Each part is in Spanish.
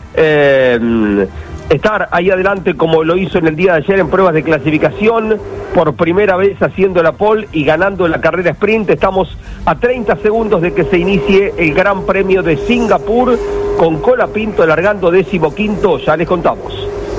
estar ahí adelante como lo hizo en el día de ayer en pruebas de clasificación, por primera vez haciendo la pole y ganando la carrera sprint. Estamos a 30 segundos de que se inicie el Gran Premio de Singapur, con Colapinto largando 15º, ya les contamos.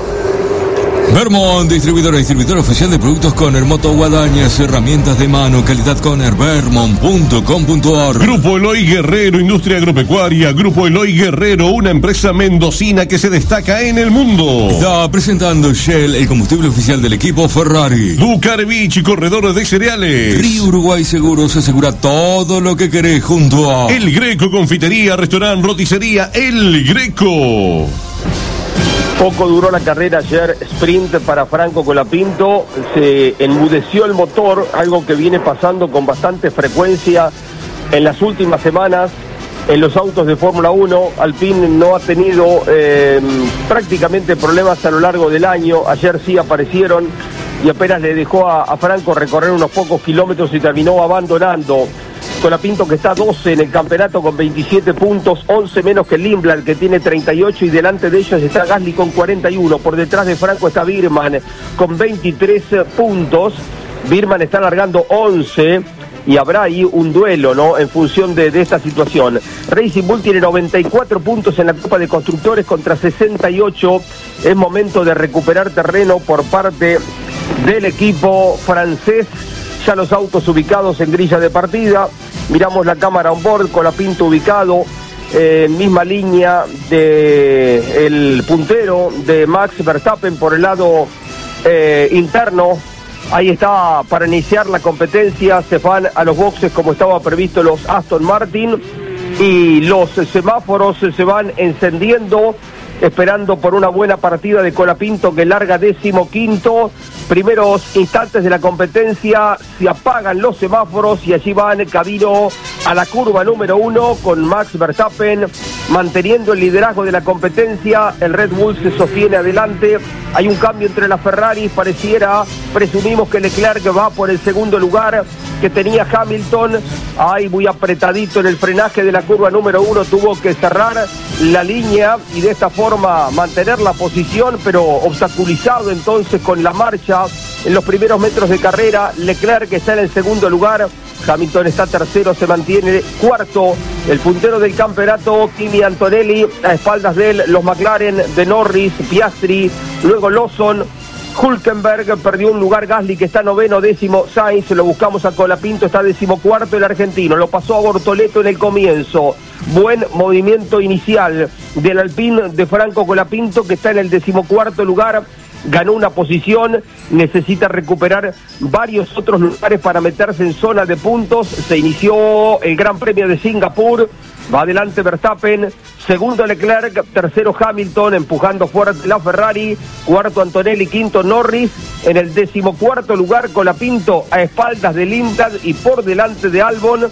Vermont, distribuidor oficial de productos Conner, moto guadañas, herramientas de mano, calidad Conner, vermont.com.ar. Grupo Eloy Guerrero, industria agropecuaria. Grupo Eloy Guerrero, una empresa mendocina que se destaca en el mundo. Está presentando Shell, el combustible oficial del equipo Ferrari. Ducarvich, corredor de cereales. Río Uruguay Seguros, asegura todo lo que querés junto a El Greco, confitería, restaurante, roticería El Greco. Poco duró la carrera ayer sprint para Franco Colapinto, se enmudeció el motor, algo que viene pasando con bastante frecuencia en las últimas semanas en los autos de Fórmula 1. Alpine no ha tenido prácticamente problemas a lo largo del año, ayer sí aparecieron y apenas le dejó a Franco recorrer unos pocos kilómetros y terminó abandonando. Colapinto, que está 12 en el campeonato con 27 puntos, 11 menos que Lindblad, que tiene 38, y delante de ellos está Gasly con 41. Por detrás de Franco está Birman con 23 puntos. Birman está largando 11 y habrá ahí un duelo, ¿no?, en función de esta situación. Racing Bull tiene 94 puntos en la Copa de Constructores contra 68. Es momento de recuperar terreno por parte del equipo francés. Ya los autos ubicados en grilla de partida. Miramos la cámara on board, Colapinto ubicado en misma línea del puntero de Max Verstappen por el lado interno. Ahí está para iniciar la competencia. Se van a los boxes como estaba previsto los Aston Martin y los semáforos se van encendiendo, esperando por una buena partida de Colapinto, que larga 15º. Primeros instantes de la competencia, se apagan los semáforos y allí van camino a la curva número 1 con Max Verstappen manteniendo el liderazgo de la competencia. El Red Bull se sostiene adelante. Hay un cambio entre las Ferrari, presumimos que Leclerc va por el segundo lugar que tenía Hamilton. Ahí muy apretadito en el frenaje de la curva número 1, tuvo que cerrar la línea y de esta forma mantener la posición, pero obstaculizado entonces con la marcha en los primeros metros de carrera. Leclerc está en el segundo lugar, Hamilton está tercero, se mantiene cuarto. El puntero del campeonato, Kimi Antonelli, a espaldas de él los McLaren de Norris, Piastri, luego Lawson, Hülkenberg, perdió un lugar Gasly, que está noveno, décimo Sainz, lo buscamos a Colapinto, está 14º el argentino, lo pasó a Bortoleto en el comienzo. Buen movimiento inicial del Alpine de Franco Colapinto, que está en el 14º lugar, ganó una posición, necesita recuperar varios otros lugares para meterse en zona de puntos. Se inició el Gran Premio de Singapur, va adelante Verstappen, segundo Leclerc, tercero Hamilton, empujando fuerte la Ferrari, cuarto Antonelli, quinto Norris, en el 14º lugar Colapinto a espaldas de Lindblad y por delante de Albon.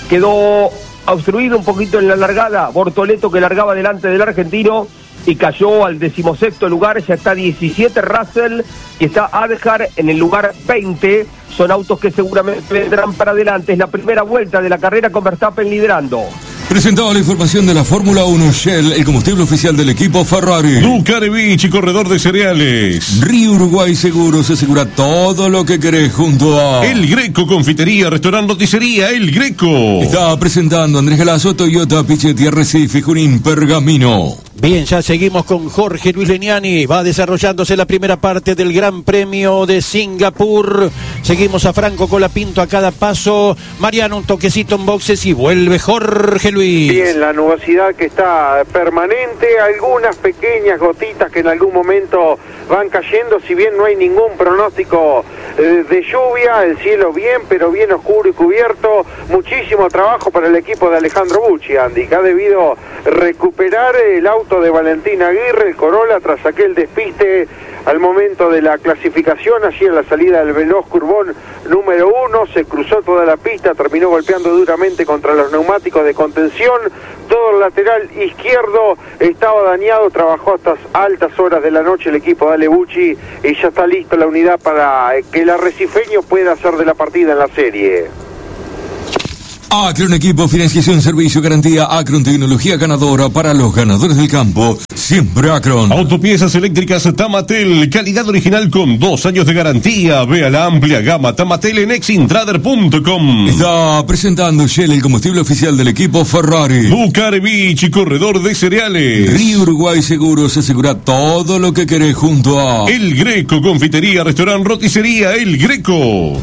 Quedó obstruido un poquito en la largada Bortoleto, que largaba delante del argentino, y cayó al 16º lugar. Ya está 17 Russell y está Adhar en el lugar 20. Son autos que seguramente vendrán para adelante. Es la primera vuelta de la carrera con Verstappen liderando. Presentaba la información de la Fórmula 1. Shell, el combustible oficial del equipo Ferrari. Ducarvich, corredor de cereales. Río Uruguay Seguros, asegura todo lo que querés junto a El Greco, confitería, restaurante, roticería El Greco. Está presentando Andrés Galazo, Toyota, Pichetti, Arrecife, Junín, Pergamino. Bien, ya seguimos con Jorge Luis Legnani. Va desarrollándose la primera parte del Gran Premio de Singapur. Seguimos a Franco Colapinto a cada paso. Mariano, un toquecito en boxes y vuelve Jorge Luis. Bien, la nubosidad que está permanente, algunas pequeñas gotitas que en algún momento van cayendo, si bien no hay ningún pronóstico de lluvia, el cielo bien, pero bien oscuro y cubierto. Muchísimo trabajo para el equipo de Alejandro Bucci, Andy, que ha debido recuperar el auto de Valentín Aguirre, el Corolla, tras aquel despiste al momento de la clasificación. Allí en la salida del veloz curvón número 1, se cruzó toda la pista, terminó golpeando duramente contra los neumáticos de contención. Todo el lateral izquierdo estaba dañado, trabajó hasta altas horas de la noche el equipo de Ale Bucci y ya está lista la unidad para que el arrecifeño pueda hacer de la partida en la serie. Acron Equipo, financiación, servicio, garantía. Acron, tecnología ganadora para los ganadores del campo. Siempre Acron. Autopiezas eléctricas Tamatel, calidad original con 2 años de garantía. Vea la amplia gama Tamatel en exintrader.com. Está presentando Shell, el combustible oficial del equipo Ferrari. Bucarevich, corredor de cereales. Río Uruguay Seguros, asegura todo lo que querés junto a El Greco, confitería, restaurante, roticería El Greco.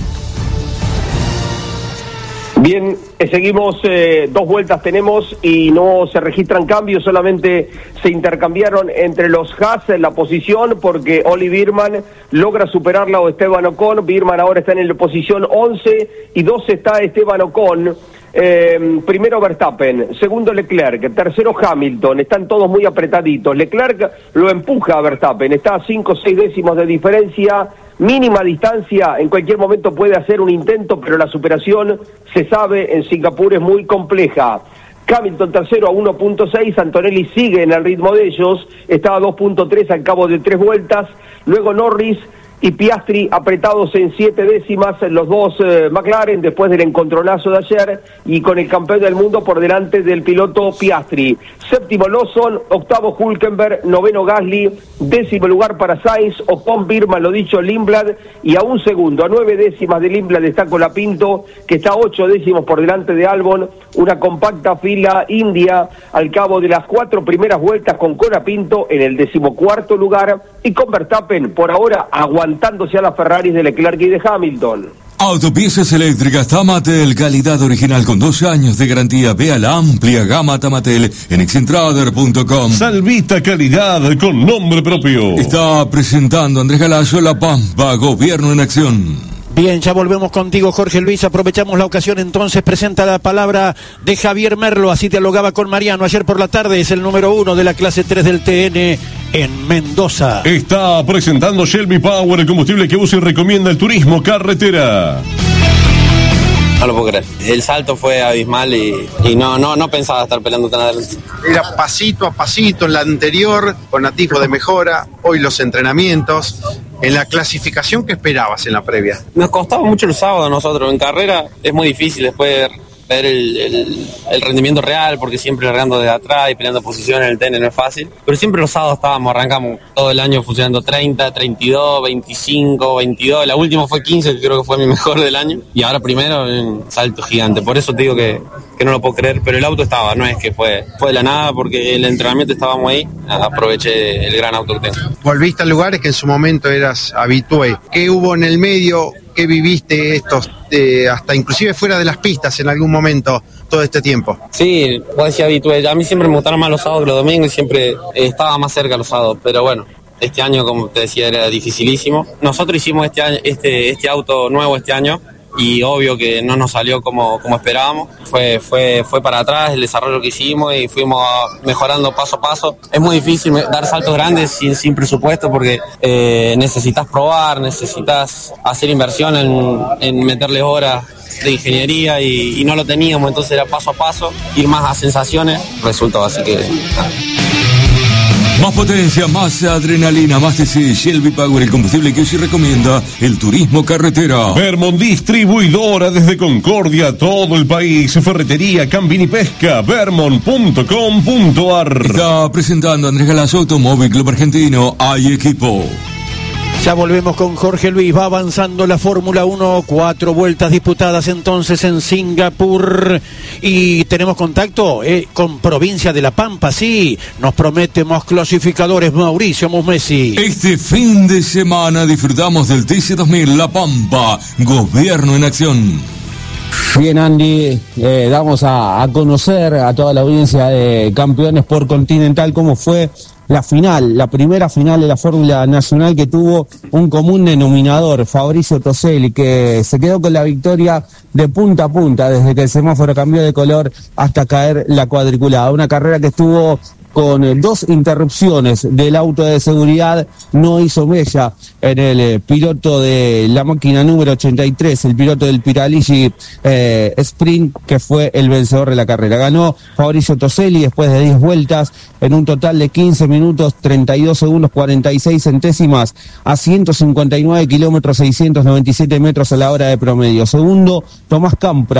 Bien, seguimos, 2 vueltas tenemos y no se registran cambios, solamente se intercambiaron entre los Haas en la posición porque Oli Birman logra superarla a Esteban Ocon. Birman ahora está en la posición 11 y 12 está Esteban Ocon. Primero Verstappen, segundo Leclerc, tercero Hamilton, están todos muy apretaditos. Leclerc lo empuja a Verstappen, está a 5 o 6 décimos de diferencia, mínima distancia, en cualquier momento puede hacer un intento, pero la superación, se sabe, en Singapur es muy compleja. Hamilton tercero a 1.6, Antonelli sigue en el ritmo de ellos, está a 2.3 al cabo de 3 vueltas, luego Norris y Piastri apretados en 7 décimas, los dos McLaren después del encontronazo de ayer y con el campeón del mundo por delante del piloto Piastri. Séptimo Lawson, octavo Hülkenberg, noveno Gasly, décimo lugar para Sainz, Ocon, Birman, lo dicho, Lindblad, y a un segundo, a 9 décimas de Lindblad está Colapinto, que está a 8 décimos por delante de Albon, una compacta fila india al cabo de las 4 primeras vueltas con Colapinto en el 14º lugar y con Verstappen por ahora aguantándose a las Ferraris de Leclerc y de Hamilton. Autopiezas eléctricas Tamatel, calidad original con 2 años de garantía. Vea la amplia gama Tamatel en exintrader.com. Salvita, calidad con nombre propio. Está presentando Andrés Galazo, La Pampa, Gobierno en Acción. Bien, ya volvemos contigo, Jorge Luis. Aprovechamos la ocasión, entonces presenta la palabra de Javier Merlo. Así dialogaba con Mariano ayer por la tarde. Es el número 1 de la clase 3 del TN en Mendoza. Está presentando Shelby Power, el combustible que usa y recomienda el turismo carretera. No lo puedo creer. El salto fue abismal y no pensaba estar peleando tan adelante. Era pasito a pasito en la anterior, con atisbo de mejora, hoy los entrenamientos. En la clasificación, ¿qué esperabas en la previa? Nos costaba mucho el sábado a nosotros. En carrera es muy difícil después ver el rendimiento real, porque siempre largando de atrás y peleando posiciones en el TN no es fácil. Pero siempre los sábados arrancamos todo el año funcionando 30, 32, 25, 22. La última fue 15, que creo que fue mi mejor del año. Y ahora primero, un salto gigante. Por eso te digo que no lo puedo creer. Pero el auto estaba, no es que fue de la nada, porque el entrenamiento estábamos ahí. Aproveché el gran auto que tengo. Volviste a lugares que en su momento eras habitué. ¿Qué hubo en el medio? ¿Qué viviste hasta inclusive fuera de las pistas en algún momento todo este tiempo? Sí, vos decías habitué. A mí siempre me gustaron más los sábados que los domingos y siempre estaba más cerca los sábados. Pero bueno, este año, como te decía, era dificilísimo. Nosotros hicimos este auto nuevo este año y obvio que no nos salió como esperábamos. Fue para atrás el desarrollo que hicimos y fuimos mejorando paso a paso. Es muy difícil dar saltos grandes sin presupuesto porque necesitas probar, necesitas hacer inversión en meterle horas de ingeniería y no lo teníamos, entonces era paso a paso, ir más a sensaciones, resultó así que... Más potencia, más adrenalina, más TC, Shelby Power, el combustible que hoy sí recomienda el turismo carretera. Vermont Distribuidora desde Concordia, todo el país. Ferretería, camping y pesca, vermont.com.ar. Está presentando Andrés Galazo, Automóvil Club Argentino, hay equipo. Ya volvemos con Jorge Luis. Va avanzando la Fórmula 1, 4 vueltas disputadas entonces en Singapur. Y tenemos contacto con Provincia de La Pampa, sí. Nos promete más clasificadores Mauricio Musmesi. Este fin de semana disfrutamos del TC2000 La Pampa, Gobierno en Acción. Bien, Andy, damos a conocer a toda la audiencia de Campeones por Continental cómo fue la final, la primera final de la Fórmula Nacional, que tuvo un común denominador, Fabricio Toselli, que se quedó con la victoria de punta a punta desde que el semáforo cambió de color hasta caer la cuadriculada. Una carrera que estuvo con 2 interrupciones del auto de seguridad, no hizo mella en el piloto de la máquina número 83, el piloto del Pirelli Sprint, que fue el vencedor de la carrera. Ganó Fabricio Toselli después de 10 vueltas en un total de 15 minutos, 32 segundos, 46 centésimas a 159 kilómetros, 697 metros a la hora de promedio. Segundo, Tomás Campra, que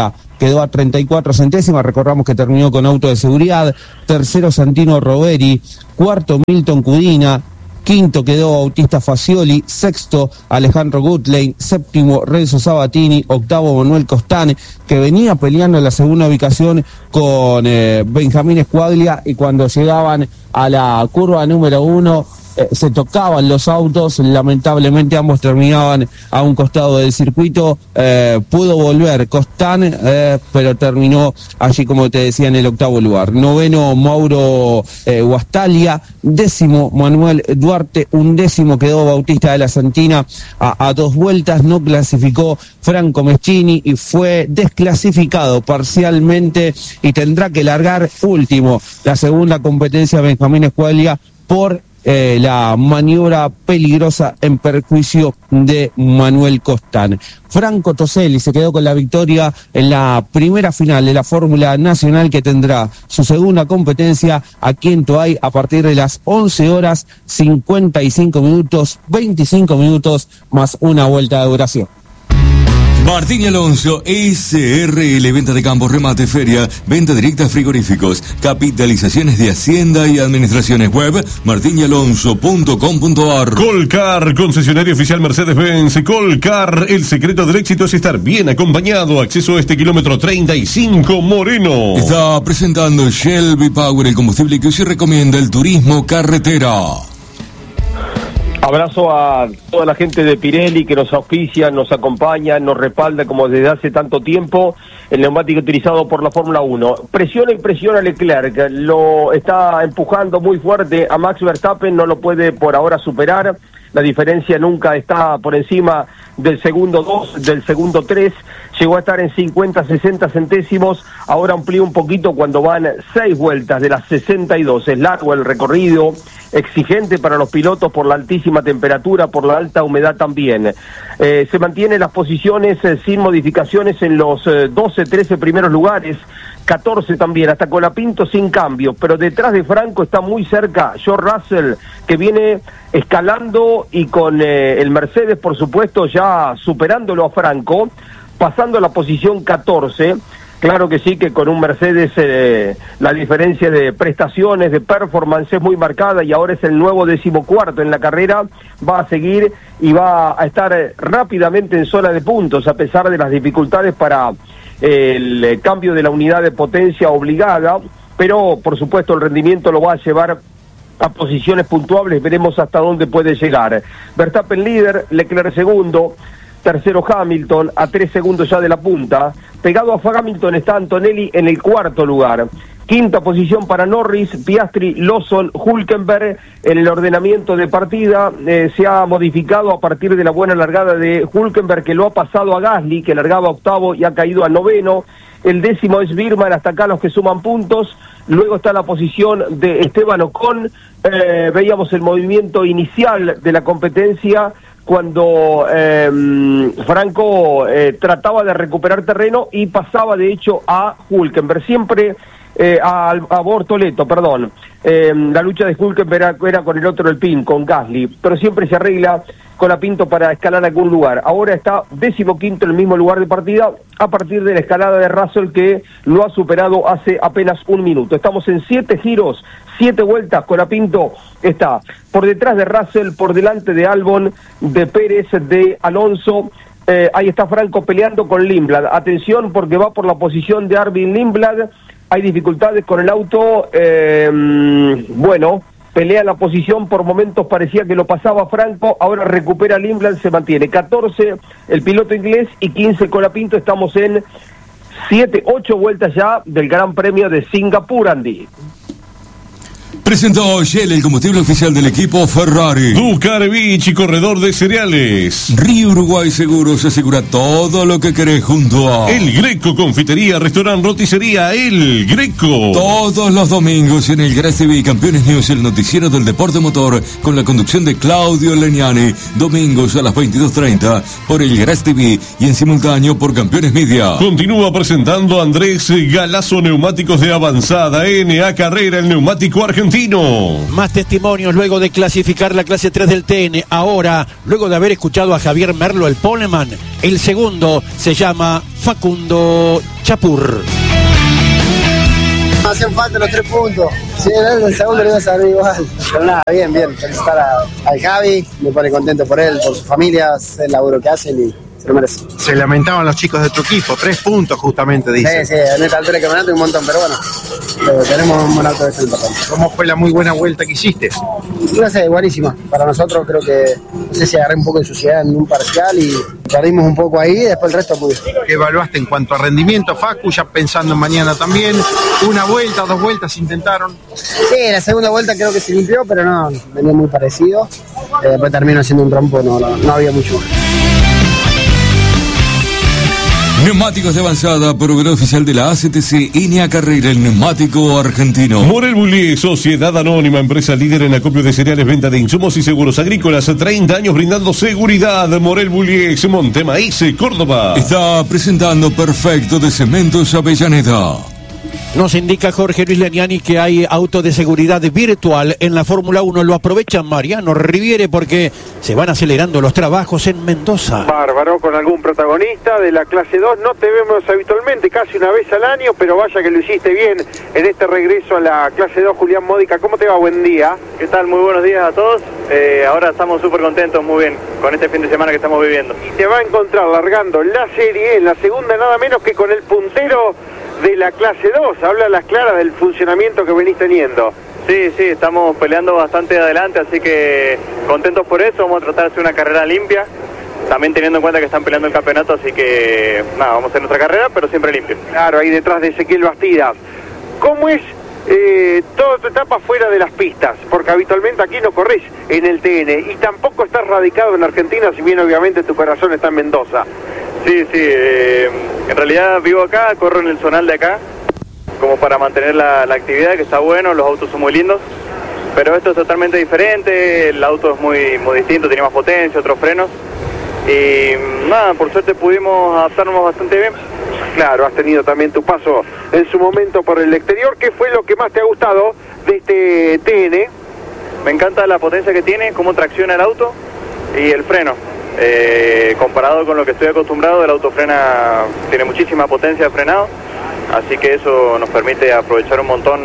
quedó a 34 centésimas, recordamos que terminó con auto de seguridad. Tercero Santino Roveri, cuarto Milton Cudina, quinto quedó Bautista Facioli, sexto Alejandro Gutlein, séptimo Renzo Sabatini, octavo Manuel Costán, que venía peleando en la segunda ubicación con Benjamín Escuaglia, y cuando llegaban a la curva número 1 se tocaban los autos, lamentablemente ambos terminaban a un costado del circuito. Pudo volver Costán, pero terminó allí, como te decía, en el octavo lugar. Noveno Mauro Guastalia, décimo Manuel Duarte, undécimo quedó Bautista de la Santina a 2 vueltas. No clasificó Franco Meschini y fue desclasificado parcialmente y tendrá que largar último la segunda competencia Benjamín Escuaglia por la maniobra peligrosa en perjuicio de Manuel Costán. Franco Toselli se quedó con la victoria en la primera final de la Fórmula Nacional, que tendrá su segunda competencia aquí en Toay a partir de las 11 horas 55 minutos, 25 minutos más una vuelta de duración. Martín y Alonso, SRL, venta de campos, remate, feria, venta directa, frigoríficos, capitalizaciones de Hacienda y administraciones. Web martinyalonso.com.ar. Colcar, concesionario oficial Mercedes-Benz. Colcar, el secreto del éxito es estar bien acompañado. Acceso a este kilómetro 35 Moreno. Está presentando Shell V-Power, el combustible que hoy se recomienda el turismo carretera. Abrazo a toda la gente de Pirelli que nos auspicia, nos acompaña, nos respalda como desde hace tanto tiempo el neumático utilizado por la Fórmula 1. Presiona y presiona a Leclerc, lo está empujando muy fuerte a Max Verstappen, no lo puede por ahora superar. La diferencia nunca está por encima del segundo 2, del segundo 3, llegó a estar en 50, 60 centésimos, ahora amplió un poquito cuando van 6 vueltas de las 62, es largo el recorrido, exigente para los pilotos por la altísima temperatura, por la alta humedad también. Se mantienen las posiciones sin modificaciones en los 12, 13 primeros lugares, 14 también, hasta Colapinto sin cambio, pero detrás de Franco está muy cerca George Russell, que viene escalando y con el Mercedes, por supuesto, ya superándolo a Franco, pasando a la posición 14. Claro que sí, que con un Mercedes la diferencia de prestaciones, de performance es muy marcada y ahora es el nuevo 14º en la carrera, va a seguir y va a estar rápidamente en zona de puntos a pesar de las dificultades para el cambio de la unidad de potencia obligada, pero por supuesto el rendimiento lo va a llevar a posiciones puntuables, veremos hasta dónde puede llegar. Verstappen líder, Leclerc segundo, tercero Hamilton, a 3 segundos ya de la punta. Pegado a Hamilton está Antonelli en el cuarto lugar. Quinta posición para Norris, Piastri, Lawson, Hülkenberg. En el ordenamiento de partida se ha modificado a partir de la buena largada de Hülkenberg, que lo ha pasado a Gasly, que largaba octavo y ha caído a noveno. El décimo es Birman, hasta acá los que suman puntos. Luego está la posición de Esteban Ocon. Veíamos el movimiento inicial de la competencia cuando Franco trataba de recuperar terreno y pasaba de hecho a Hülkenberg, siempre a Bortoleto, perdón. La lucha de Hülkenberg era con el otro del PIN, con Gasly, pero siempre se arregla con la Pinto para escalar algún lugar. Ahora está 15º en el mismo lugar de partida a partir de la escalada de Russell, que lo ha superado hace apenas 1 minuto. Estamos en 7 giros, 7 vueltas. Con la Pinto está por detrás de Russell, por delante de Albon, de Pérez, de Alonso. Ahí está Franco peleando con Lindblad. Atención porque va por la posición de Arvin Lindblad. Hay dificultades con el auto. Bueno, pelea la posición, por momentos parecía que lo pasaba Franco, ahora recupera Lindblad, se mantiene 14 el piloto inglés y 15 Colapinto. Estamos en 8 vueltas ya del Gran Premio de Singapur, Andy. Presentó Shell, el combustible oficial del equipo Ferrari. Ducarevich, corredor de cereales. Río Uruguay Seguros asegura todo lo que querés junto a El Greco, confitería, restaurante, roticería, El Greco. Todos los domingos en el Grass TV Campeones News, el noticiero del deporte motor, con la conducción de Claudio Legnani, domingos a las 22:30 por el Grass TV y en simultáneo por Campeones Media. Continúa presentando Andrés Galazo, neumáticos de avanzada, NA Carrera, el neumático argentino. argentino. Más testimonios luego de clasificar la clase 3 del TN. Ahora, luego de haber escuchado a Javier Merlo, el poleman, el segundo se llama Facundo Chapur. Hacen falta los 3 puntos. Sí, el segundo lo iba a salir igual. Pero nada, bien. Felicitar al Javi, me pone contento por él, por su familia, el laburo que hacen y se lo merece. Se lamentaban los chicos de tu equipo, 3 puntos justamente, dice. Sí, en esta altura del campeonato hay un montón, pero bueno, tenemos un buen auto de centro. ¿Cómo fue la muy buena vuelta que hiciste? No sé, buenísima. Para nosotros creo que, no sé si agarré un poco de suciedad en un parcial y perdimos un poco ahí, después el resto muy bien. ¿Qué evaluaste en cuanto a rendimiento, Facu? Ya pensando en mañana también. Una vuelta, 2 vueltas intentaron. Sí, la segunda vuelta creo que se limpió, pero no, venía muy parecido. Después terminó haciendo un trompo, no había mucho más. Neumáticos de avanzada, proveedor oficial de la ACTC, Iña Carrera, el neumático argentino. Morel Bullier, Sociedad Anónima, empresa líder en acopio de cereales, venta de insumos y seguros agrícolas, 30 años brindando seguridad. Morel Bullier, Montemaíz, Córdoba. Está presentando Perfecto de Cementos Avellaneda. Nos indica Jorge Luis Leniani que hay auto de seguridad virtual en la Fórmula 1. Lo aprovecha Mariano Riviere porque se van acelerando los trabajos en Mendoza. Bárbaro, con algún protagonista de la clase 2. No te vemos habitualmente, casi una vez al año, pero vaya que lo hiciste bien en este regreso a la clase 2. Julián Módica, ¿cómo te va? Buen día. ¿Qué tal? Muy buenos días a todos. Ahora estamos súper contentos, muy bien, con este fin de semana que estamos viviendo. Y te va a encontrar largando la serie en la segunda nada menos que con el puntero de la clase 2, habla a las claras del funcionamiento que venís teniendo. Sí, estamos peleando bastante adelante, así que contentos por eso, vamos a tratar de hacer una carrera limpia, también teniendo en cuenta que están peleando el campeonato, así que nada, vamos a hacer nuestra carrera, pero siempre limpio. Claro, ahí detrás de Ezequiel Bastidas. ¿Cómo es toda tu etapa fuera de las pistas? Porque habitualmente aquí no corres en el TN y tampoco estás radicado en Argentina, si bien obviamente tu corazón está en Mendoza. Sí, en realidad vivo acá, corro en el zonal de acá, como para mantener la actividad, que está bueno, los autos son muy lindos, pero esto es totalmente diferente, el auto es muy distinto, tiene más potencia, otros frenos, y nada, por suerte pudimos adaptarnos bastante bien. Claro, has tenido también tu paso en su momento por el exterior. ¿Qué fue lo que más te ha gustado de este TN? Me encanta la potencia que tiene, cómo tracciona el auto y el freno. Comparado con lo que estoy acostumbrado, el auto tiene muchísima potencia de frenado, así que eso nos permite aprovechar un montón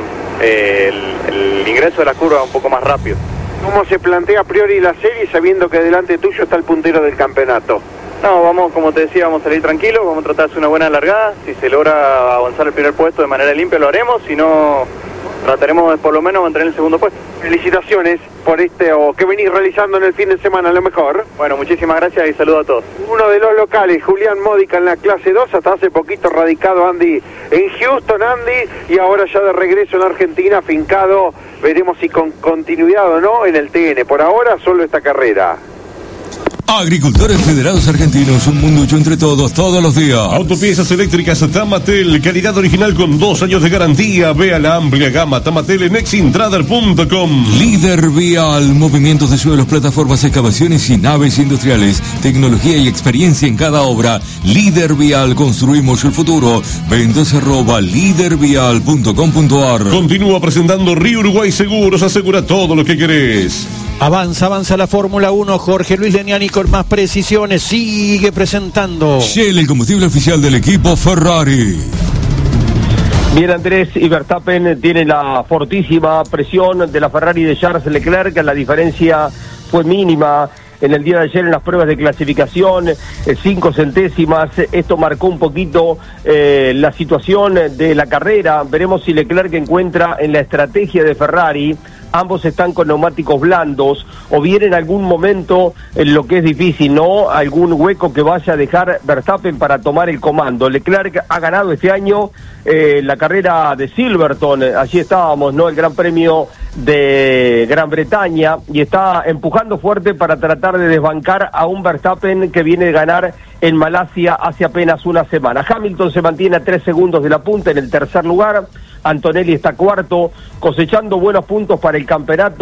el ingreso de la curva un poco más rápido. ¿Cómo se plantea a priori la serie sabiendo que delante tuyo está el puntero del campeonato? No, vamos, como te decía, vamos a salir tranquilos, vamos a tratar de hacer una buena largada. Si se logra avanzar el primer puesto de manera limpia lo haremos, si no, trataremos de por lo menos mantener el segundo puesto. Felicitaciones por que venís realizando en el fin de semana, a lo mejor. Bueno, muchísimas gracias y saludos a todos. Uno de los locales, Julián Módica en la clase 2, hasta hace poquito radicado Andy en Houston, Andy, y ahora ya de regreso en Argentina, afincado, veremos si con continuidad o no en el TN. Por ahora solo esta carrera. Agricultores Federados Argentinos, un mundo hecho entre todos, todos los días. Autopiezas eléctricas Tamatel, calidad original con 2 años de garantía. Vea la amplia gama Tamatel en exintrader.com. Líder Vial, movimientos de suelos, plataformas, excavaciones y naves industriales. Tecnología y experiencia en cada obra. Líder Vial, construimos el futuro. Ventas @lidervial.com.ar. Continúa presentando Río Uruguay Seguros, asegura todo lo que querés. Avanza la Fórmula 1, Jorge Luis Leniani con más precisiones, sigue presentando. Shell, el combustible oficial del equipo Ferrari. Bien, Andrés, y Verstappen tiene la fortísima presión de la Ferrari de Charles Leclerc, la diferencia fue mínima en el día de ayer en las pruebas de clasificación, 5 centésimas, esto marcó un poquito la situación de la carrera. Veremos si Leclerc encuentra en la estrategia de Ferrari, ambos están con neumáticos blandos, o bien en algún momento, lo que es difícil, ¿no?, algún hueco que vaya a dejar Verstappen para tomar el comando. Leclerc ha ganado este año la carrera de Silverstone, allí estábamos, ¿no?, el Gran Premio de Gran Bretaña, y está empujando fuerte para tratar de desbancar a un Verstappen que viene de ganar en Malasia hace apenas una semana. Hamilton se mantiene a 3 segundos de la punta en el tercer lugar, Antonelli está cuarto, cosechando buenos puntos para el campeonato.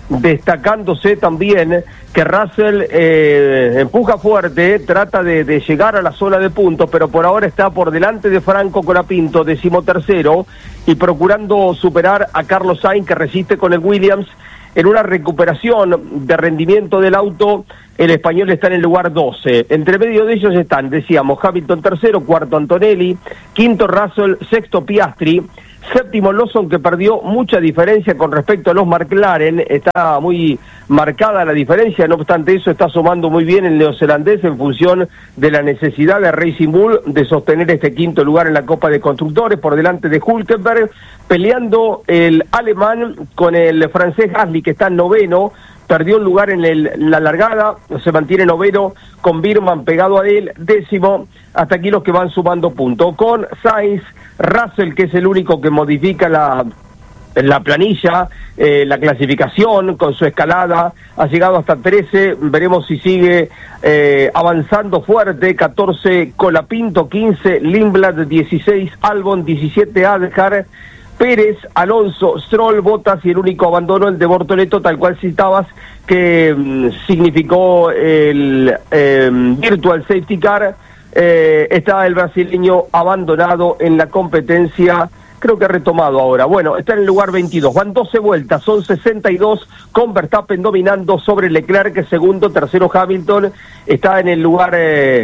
destacándose también que Russell empuja fuerte, trata de llegar a la zona de puntos, pero por ahora está por delante de Franco Colapinto, 13º, y procurando superar a Carlos Sainz, que resiste con el Williams. En una recuperación de rendimiento del auto, el español está en el lugar 12. Entre medio de ellos están, decíamos, Hamilton tercero, cuarto Antonelli, quinto Russell, sexto Piastri, séptimo Lawson, que perdió mucha diferencia con respecto a los McLaren. Está muy marcada la diferencia, no obstante eso está sumando muy bien el neozelandés en función de la necesidad de Racing Bull de sostener este quinto lugar en la Copa de Constructores por delante de Hülkenberg, peleando el alemán con el francés Gasly, que está en noveno. Perdió un lugar en la largada, se mantiene noveno con Birman pegado a él, décimo. Hasta aquí los que van sumando puntos. Con Sainz, Russell, que es el único que modifica la planilla, la clasificación con su escalada, ha llegado hasta 13, veremos si sigue avanzando fuerte. 14 Colapinto, 15 Lindblad, 16 Albon, 17 Adjar, Pérez, Alonso, Stroll, Bottas y el único abandono el de Bortoleto, tal cual citabas, que significó el Virtual Safety Car. Está el brasileño abandonado en la competencia, creo que ha retomado ahora. Bueno, está en el lugar 22, van 12 vueltas, son 62, con Verstappen dominando sobre Leclerc, segundo, tercero Hamilton, está en el lugar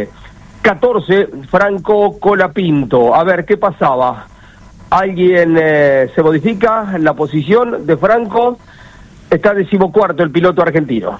14, Franco Colapinto. A ver, ¿qué pasaba? ¿Alguien se modifica la posición de Franco? Está 14º el piloto argentino.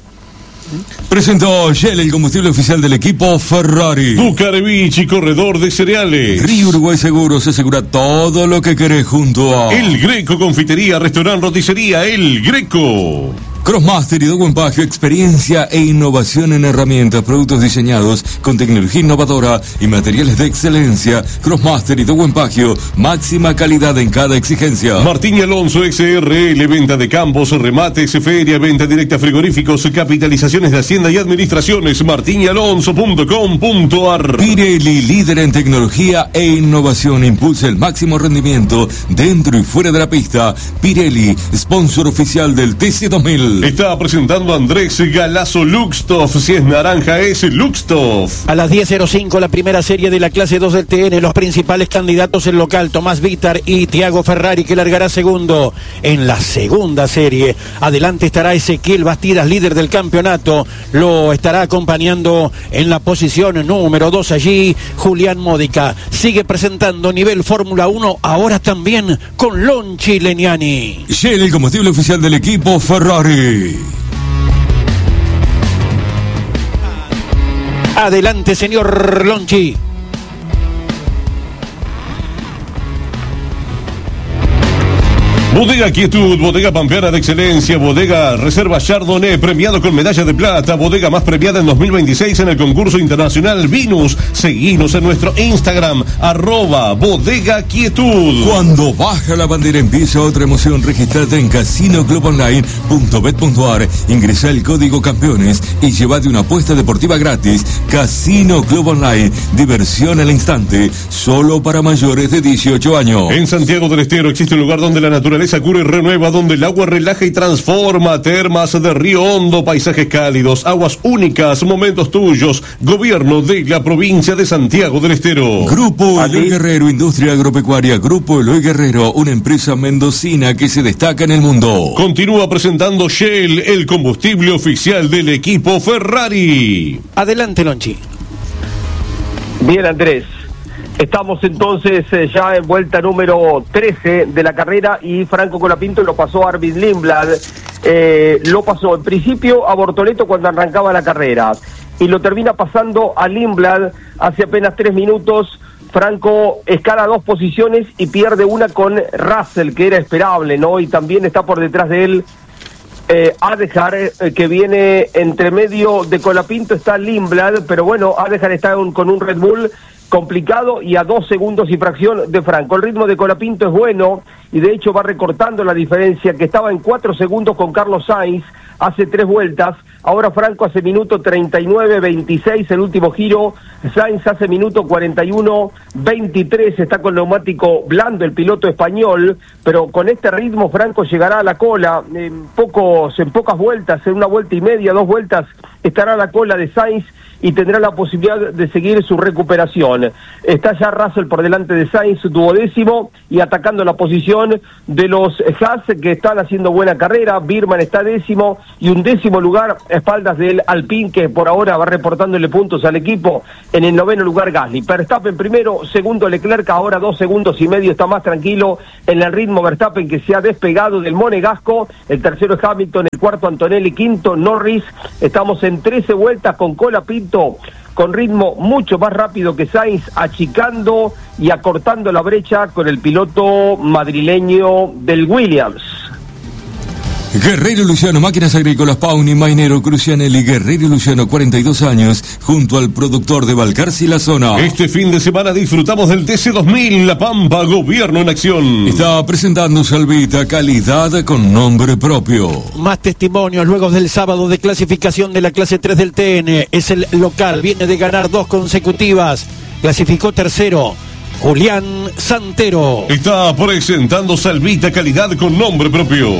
Presentó Shell, el combustible oficial del equipo Ferrari. Bucarevici, corredor de cereales. Río Uruguay Seguros, asegura todo lo que querés junto a El Greco, confitería, restaurante, roticería, El Greco. Crossmaster y Dogo Empaque, experiencia e innovación en herramientas, productos diseñados con tecnología innovadora y materiales de excelencia. Crossmaster y Dogo Empaque, máxima calidad en cada exigencia. Martín y Alonso SRL, venta de campos, remates, feria, venta directa, frigoríficos, capitalizaciones de hacienda y administraciones. martinyalonso.com.ar. Pirelli, líder en tecnología e innovación, impulsa el máximo rendimiento dentro y fuera de la pista. Pirelli, sponsor oficial del TC2000. Está presentando Andrés Galazo Luxtoff. Si es naranja, es Luxtoff. A las 10:05 la primera serie de la clase 2 del TN. Los principales candidatos el local, Tomás Vítar y Thiago Ferrari, que largará segundo en la segunda serie. Adelante estará Ezequiel Bastidas, líder del campeonato. Lo estará acompañando en la posición número 2 allí Julián Módica. Sigue presentando nivel Fórmula 1, ahora también con Lonchi Leniani. Shell, el combustible oficial del equipo Ferrari. Adelante, señor Lonchi. Bodega Quietud, bodega pampeana de excelencia, bodega Reserva Chardonnay, premiado con medalla de plata, bodega más premiada en 2026 en el concurso internacional Vinus. Seguinos en nuestro Instagram, @Bodega Quietud. Cuando baja la bandera empieza otra emoción. Registrate en casinoclubonline.bet.ar, ingresa el código campeones y llevate una apuesta deportiva gratis. Casino Club Online, diversión al instante, solo para mayores de 18 años. En Santiago del Estero existe un lugar donde la naturaleza cura y renueva, donde el agua relaja y transforma. Termas de Río Hondo, paisajes cálidos, aguas únicas, momentos tuyos. Gobierno de la provincia de Santiago del Estero. Grupo Eloy Guerrero, industria agropecuaria. Grupo Eloy Guerrero, una empresa mendocina que se destaca en el mundo. Continúa presentando Shell, el combustible oficial del equipo Ferrari. Adelante, Lonchi. Bien, Andrés. Estamos entonces ya en vuelta número 13 de la carrera y Franco Colapinto lo pasó a Arvid Lindblad. Lo pasó en principio a Bortoleto cuando arrancaba la carrera y lo termina pasando a Lindblad hace apenas 3 minutos. Franco escala 2 posiciones y pierde una con Russell, que era esperable, ¿no? Y también está por detrás de él Adjar, que viene entre medio de Colapinto, está Lindblad, pero bueno, Adjar está con un Red Bull complicado y a 2 segundos y fracción de Franco. El ritmo de Colapinto es bueno y de hecho va recortando la diferencia, que estaba en 4 segundos con Carlos Sainz. hace 3 vueltas. Ahora Franco hace minuto 39.26 el último giro. Sainz hace minuto 41.23. Está con neumático blando el piloto español, pero con este ritmo Franco llegará a la cola en pocas vueltas, en 1 vuelta y media, 2 vueltas, estará a la cola de Sainz y tendrá la posibilidad de seguir su recuperación. Está ya Russell por delante de Sainz, 12º, y atacando la posición de los Haas, que están haciendo buena carrera. Birman está 10º, y 11º lugar a espaldas del Alpine, que por ahora va reportándole puntos al equipo. En el 9º lugar Gasly. Verstappen primero, segundo Leclerc, ahora 2 segundos y medio, está más tranquilo en el ritmo Verstappen, que se ha despegado del monegasco. El tercero es Hamilton, el cuarto Antonelli, quinto Norris. Estamos en 13 vueltas con Colapinto, con ritmo mucho más rápido que Sainz, achicando y acortando la brecha con el piloto madrileño del Williams. Guerreiro Luciano, Máquinas Agrícolas, Pauni, Mainero, Crucianelli. Guerreiro Luciano, 42 años, junto al productor de Balcarce y la zona. Este fin de semana disfrutamos del TC2000, La Pampa, Gobierno en Acción. Está presentando Salvita, calidad con nombre propio. Más testimonios luego del sábado de clasificación de la clase 3 del TN. Es el local, viene de ganar 2 consecutivas. Clasificó tercero Julián Santero. Está presentando Salvita, calidad con nombre propio.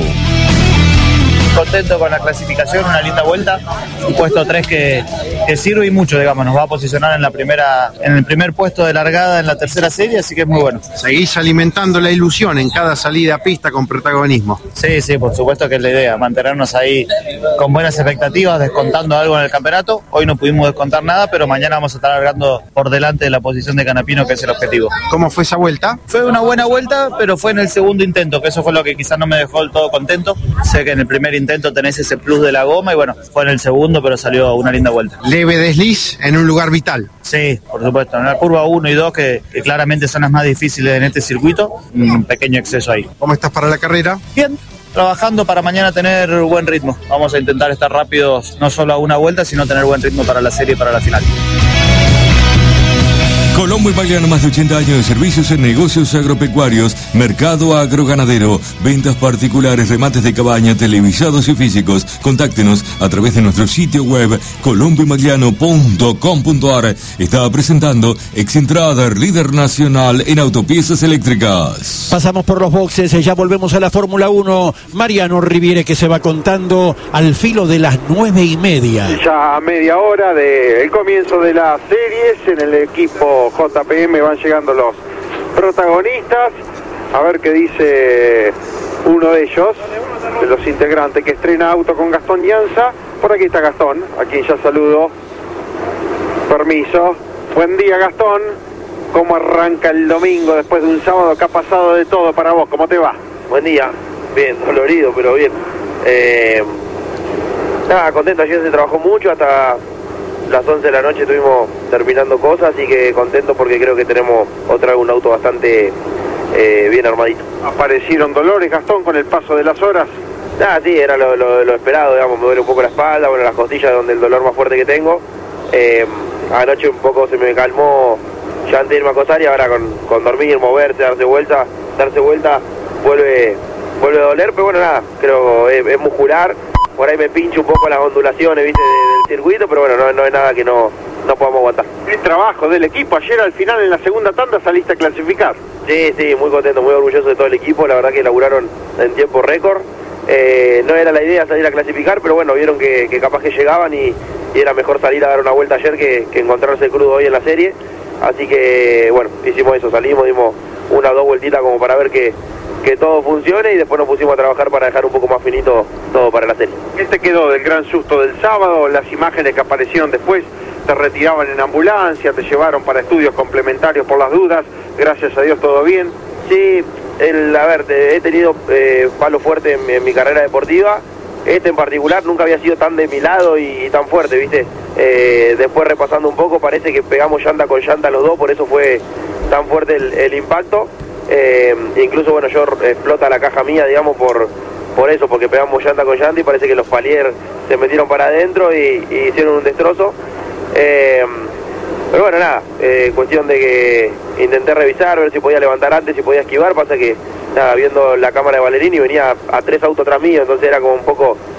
Contento con la clasificación, una linda vuelta, un puesto 3 que sirve y mucho, digamos, nos va a posicionar en el primer puesto de largada en la tercera serie, así que es muy bueno. Seguís alimentando la ilusión en cada salida a pista con protagonismo. Sí, por supuesto que es la idea, mantenernos ahí con buenas expectativas, descontando algo en el campeonato. Hoy no pudimos descontar nada, pero mañana vamos a estar largando por delante de la posición de Canapino, que es el objetivo. ¿Cómo fue esa vuelta? Fue una buena vuelta, pero fue en el segundo intento, que eso fue lo que quizás no me dejó del todo contento. Sé que en el primer intento tenés ese plus de la goma y bueno, fue en el segundo, pero salió una linda vuelta. Leve desliz en un lugar vital. Sí, por supuesto, en la curva 1 y 2, que claramente son las más difíciles en este circuito, un pequeño exceso ahí. ¿Cómo estás para la carrera? Bien, trabajando para mañana tener buen ritmo. Vamos a intentar estar rápidos, no solo a una vuelta, sino tener buen ritmo para la serie y para la final. Colombo y Magliano, más de 80 años de servicios en negocios agropecuarios, mercado agroganadero, ventas particulares, remates de cabaña, televisados y físicos. Contáctenos a través de nuestro sitio web colomboymagliano.com.ar. Está presentando Excentrader, líder nacional en autopiezas eléctricas. Pasamos por los boxes, ya volvemos a la Fórmula 1. Mariano Riviere, que se va contando al filo de las 9:30. Ya a media hora del comienzo de las series, en el equipo JPM van llegando los protagonistas. A ver qué dice uno de ellos, de los integrantes, que estrena auto con Gastón Llanza. Por aquí está Gastón, a quien ya saludo. Permiso. Buen día, Gastón. ¿Cómo arranca el domingo después de un sábado que ha pasado de todo para vos? ¿Cómo te va? Buen día. Bien, dolorido, pero bien. Nada, contento. Ayer se trabajó mucho, hasta las 11 de la noche estuvimos terminando cosas, así que contento porque creo que tenemos un auto bastante bien armadito. ¿Aparecieron dolores, Gastón, con el paso de las horas? Sí, era lo esperado, digamos. Me duele un poco la espalda, bueno, las costillas, donde el dolor más fuerte que tengo. Anoche un poco se me calmó ya antes de irme a acostar, y ahora con dormir, moverse, darse vuelta, vuelve a doler, pero bueno, nada, creo es muscular. Por ahí me pincho un poco las ondulaciones, ¿viste? del circuito, pero bueno, no es nada que no podamos aguantar. El trabajo del equipo, ayer al final en la segunda tanda saliste a clasificar. Sí, muy contento, muy orgulloso de todo el equipo, la verdad que laburaron en tiempo récord. No era la idea salir a clasificar, pero bueno, vieron que capaz que llegaban y era mejor salir a dar una vuelta ayer que encontrarse crudo hoy en la serie. Así que bueno, hicimos eso, salimos, dimos 1 o 2 vueltitas como para ver que todo funcione, y después nos pusimos a trabajar para dejar un poco más finito todo para la serie. ¿Qué te quedó del gran susto del sábado? Las imágenes que aparecieron después, te retiraban en ambulancia, te llevaron para estudios complementarios por las dudas, gracias a Dios todo bien. Sí, he tenido palo fuerte en mi carrera deportiva. Este en particular nunca había sido tan de mi lado y tan fuerte, ¿viste? Después repasando un poco, parece que pegamos llanta con llanta los dos, por eso fue tan fuerte el impacto. Incluso, bueno, yo explota la caja mía, digamos, por eso, porque pegamos llanta con llanta y parece que los palier se metieron para adentro y hicieron un destrozo. Pero bueno, nada, cuestión de que intenté revisar, ver si podía levantar antes, si podía esquivar. Pasa que, nada, viendo la cámara de Valerini venía a 3 autos tras mío, entonces era como un poco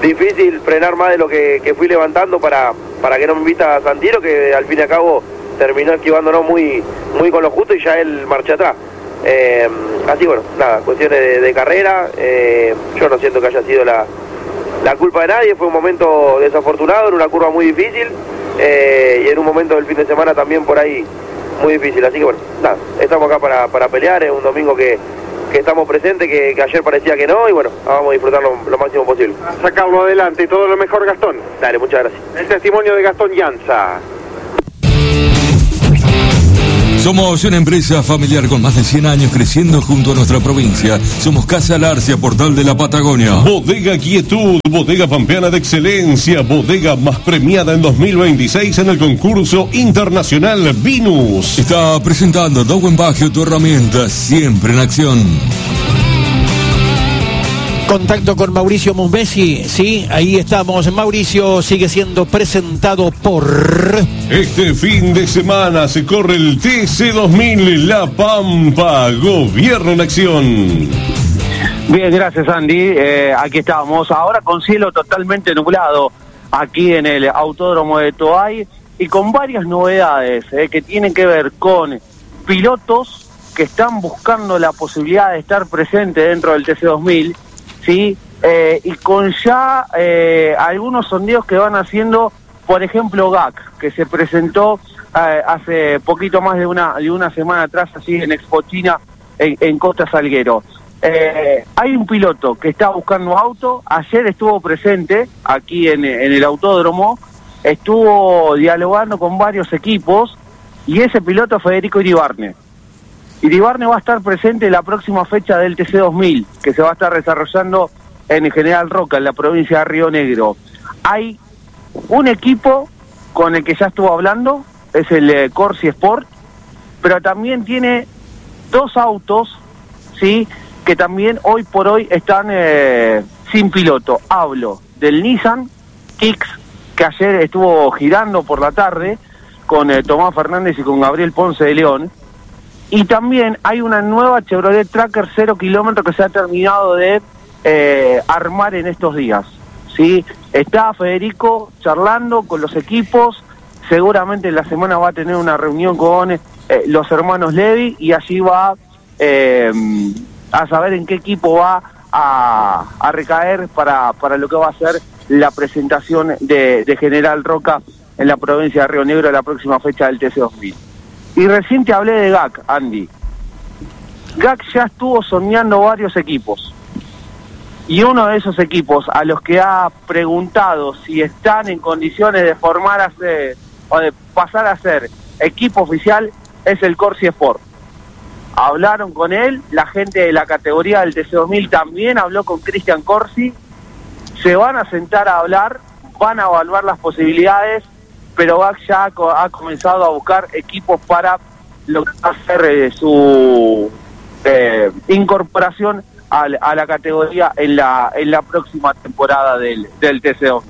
difícil frenar más de lo que fui levantando para que no me invita a Santiro, que al fin y al cabo terminó esquivándonos muy con lo justo y ya él marcha atrás. Así bueno, nada, cuestiones de carrera. Yo no siento que haya sido la culpa de nadie, fue un momento desafortunado, en una curva muy difícil y en un momento del fin de semana también por ahí muy difícil. Así que bueno, nada, estamos acá para pelear, es un domingo que estamos presentes, que ayer parecía que no, y bueno, vamos a disfrutarlo lo máximo posible. Sacarlo adelante, todo lo mejor, Gastón. Dale, muchas gracias. El testimonio de Gastón Llanza. Somos una empresa familiar con más de 100 años creciendo junto a nuestra provincia. Somos Casa Larcia, portal de la Patagonia. Bodega Quietud, bodega pampeana de excelencia, bodega más premiada en 2026 en el concurso internacional Vinus. Está presentando Dowenbagio, tu herramienta, siempre en acción. Contacto con Mauricio Mumbesi, sí, ahí estamos. Mauricio sigue siendo presentado por... Este fin de semana se corre el TC2000 La Pampa, Gobierno en Acción. Bien, gracias Andy, aquí estamos, ahora con cielo totalmente nublado, aquí en el Autódromo de Toay, y con varias novedades que tienen que ver con pilotos que están buscando la posibilidad de estar presentes dentro del TC2000, ¿sí? Y con ya algunos sondeos que van haciendo, por ejemplo GAC, que se presentó hace poquito más de una semana atrás, así en Expo China, en Costa Salguero. Hay un piloto que está buscando auto, ayer estuvo presente aquí en el autódromo, estuvo dialogando con varios equipos, y ese piloto es Federico Iribarne. Iribarne va a estar presente en la próxima fecha del TC2000, que se va a estar desarrollando en General Roca, en la provincia de Río Negro. Hay un equipo con el que ya estuvo hablando, es el Corsi Sport, pero también tiene dos autos, ¿sí?, que también hoy por hoy están sin piloto. Hablo del Nissan Kicks, que ayer estuvo girando por la tarde con Tomás Fernández y con Gabriel Ponce de León. Y también hay una nueva Chevrolet Tracker 0 kilómetros que se ha terminado de armar en estos días, ¿sí? Está Federico charlando con los equipos, seguramente en la semana va a tener una reunión con los hermanos Levi, y allí va a saber en qué equipo va a recaer para lo que va a ser la presentación de General Roca en la provincia de Río Negro en la próxima fecha del TC2000. Y recién te hablé de GAC, Andy. GAC ya estuvo soñando varios equipos. Y uno de esos equipos a los que ha preguntado si están en condiciones de formarse o de pasar a ser equipo oficial es el Corsi Sport. Hablaron con él, la gente de la categoría del TC2000 también habló con Cristian Corsi. Se van a sentar a hablar, van a evaluar las posibilidades, pero GAC ya ha comenzado a buscar equipos para lo que va a ser su incorporación a la categoría en la próxima temporada del TC2000.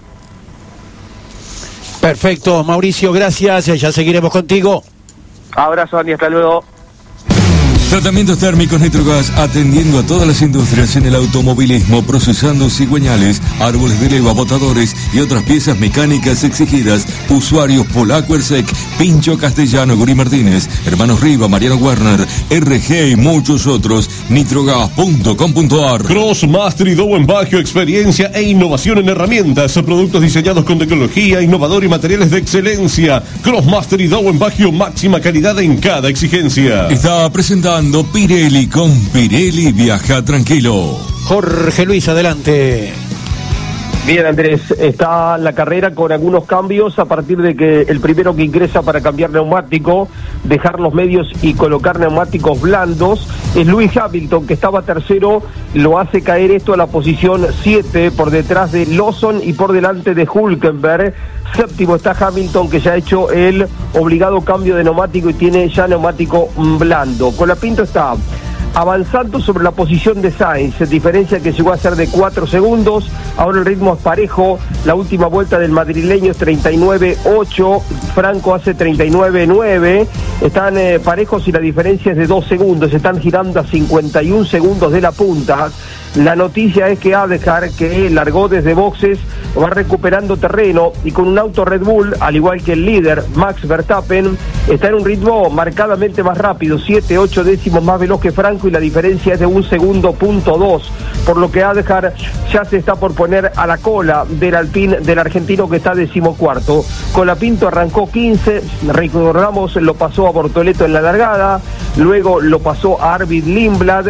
Perfecto, Mauricio, gracias, ya seguiremos contigo. Abrazo, Andy, hasta luego. Tratamientos térmicos Nitrogas, atendiendo a todas las industrias en el automovilismo, procesando cigüeñales, árboles de leva, botadores y otras piezas mecánicas exigidas. Usuarios Polaco Ersec, Pincho Castellano, Guri Martínez, Hermanos Riva, Mariano Werner, RG y muchos otros. Nitrogas.com.ar. Crossmaster y Dowenbagio, experiencia e innovación en herramientas, productos diseñados con tecnología, innovador y materiales de excelencia. Crossmaster y Dowenbagio, máxima calidad en cada exigencia. Está presentando Pirelli. Con Pirelli viaja tranquilo. Jorge Luis, adelante. Bien, Andrés, está la carrera con algunos cambios a partir de que el primero que ingresa para cambiar neumático, dejar los medios y colocar neumáticos blandos, es Lewis Hamilton, que estaba tercero, lo hace caer esto a la posición 7 por detrás de Lawson y por delante de Hülkenberg. Séptimo está Hamilton, que ya ha hecho el obligado cambio de neumático y tiene ya neumático blando. Colapinto está avanzando sobre la posición de Sainz, diferencia que llegó a ser de 4 segundos, ahora el ritmo es parejo, la última vuelta del madrileño es 39.8, Franco hace 39.9, están parejos y la diferencia es de 2 segundos, están girando a 51 segundos de la punta. La noticia es que Adhar, que largó desde boxes, va recuperando terreno y con un auto Red Bull, al igual que el líder Max Verstappen, está en un ritmo marcadamente más rápido, 7-8 décimos más veloz que Franco, y la diferencia es de 1 segundo, .2, por lo que Adhar ya se está por poner a la cola del Alpine del argentino, que está 14º. Colapinto arrancó 15, recordamos, lo pasó a Bortoleto en la largada, luego lo pasó a Arvid Lindblad,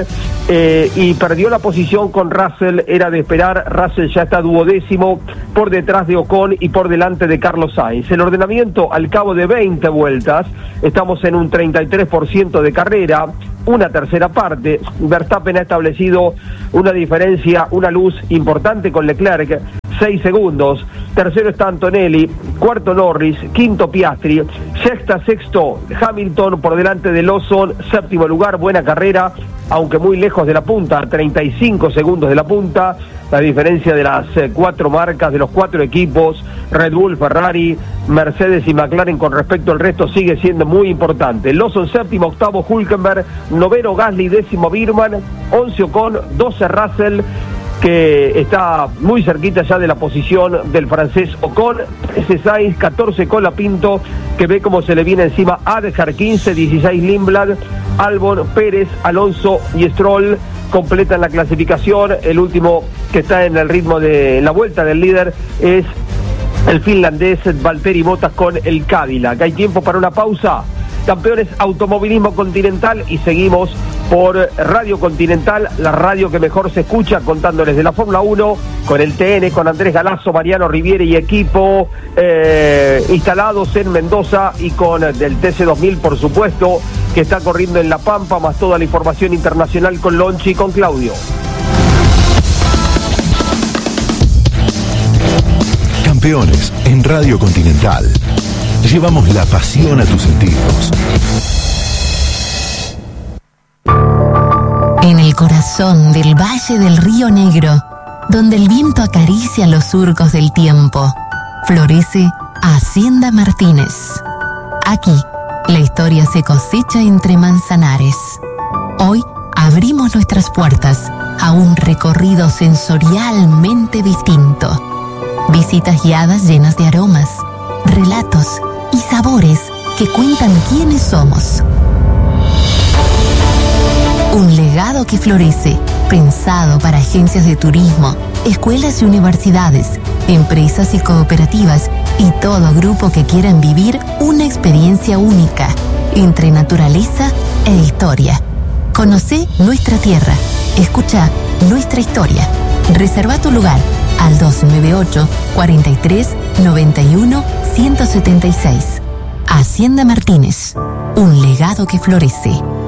y perdió la posición con Russell. Era de esperar, Russell ya está 12º, por detrás de Ocon y por delante de Carlos Sainz. El ordenamiento, al cabo de 20 vueltas, estamos en un 33% de carrera, una tercera parte. Verstappen ha establecido una diferencia, una luz importante con Leclerc, 6 segundos. Tercero está Antonelli, cuarto Norris, quinto Piastri, sexto Hamilton por delante de Lawson, séptimo lugar, buena carrera, aunque muy lejos de la punta, 35 segundos de la punta. La diferencia de las 4 marcas, de los 4 equipos, Red Bull, Ferrari, Mercedes y McLaren, con respecto al resto, sigue siendo muy importante. Lawson séptimo, octavo Hülkenberg, noveno Gasly, 10º Birman, 11 Ocon, 12 Russell, que está muy cerquita ya de la posición del francés Ocon, 13 Sainz, 14 Colapinto, que ve cómo se le viene encima Adhar, 15, 16 Lindblad, Albon, Pérez, Alonso y Stroll completan la clasificación. El último que está en el ritmo de la vuelta del líder es el finlandés Valtteri Bottas con el Cadillac. Hay tiempo para una pausa. Campeones Automovilismo Continental, y seguimos por Radio Continental, la radio que mejor se escucha, contándoles de la Fórmula 1 con el TN, con Andrés Galazo, Mariano Riviere y equipo, instalados en Mendoza, y con del TC2000, por supuesto, que está corriendo en La Pampa, más toda la información internacional con Lonchi y con Claudio. Campeones en Radio Continental. Llevamos la pasión a tus sentidos. En el corazón del Valle del Río Negro, donde el viento acaricia los surcos del tiempo, florece Hacienda Martínez. Aquí, la historia se cosecha entre manzanares. Hoy abrimos nuestras puertas a un recorrido sensorialmente distinto. Visitas guiadas llenas de aromas, relatos y sabores que cuentan quiénes somos. Un legado que florece, pensado para agencias de turismo, escuelas y universidades, empresas y cooperativas y todo grupo que quieran vivir una experiencia única entre naturaleza e historia. Conocé nuestra tierra, escucha nuestra historia. Reserva tu lugar al 298 43 91 176. Hacienda Martínez, un legado que florece.